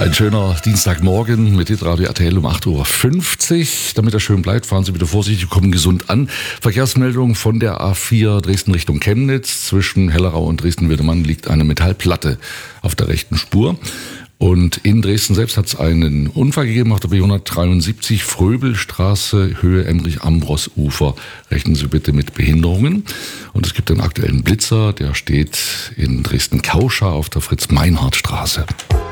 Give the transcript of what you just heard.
Ein schöner Dienstagmorgen mit Hitradio RTL um 8.50 Uhr. Damit er schön bleibt, fahren Sie bitte vorsichtig, kommen gesund an. Verkehrsmeldung von der A4 Dresden Richtung Chemnitz. Zwischen Hellerau und Dresden-Wildemann liegt eine Metallplatte auf der rechten Spur. Und in Dresden selbst hat es einen Unfall gegeben auf der B173 Fröbelstraße, Höhe Emrich-Ambros-Ufer. Rechnen Sie bitte mit Behinderungen. Und es gibt einen aktuellen Blitzer, der steht in Dresden-Kauscha auf der Fritz-Meinhardt-Straße.